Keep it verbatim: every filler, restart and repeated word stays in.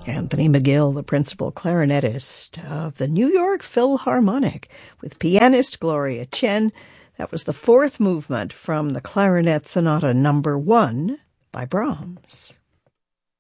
Anthony McGill, the principal clarinetist of the New York Philharmonic, with pianist Gloria Chen. That was the fourth movement from the Clarinet Sonata number one by Brahms.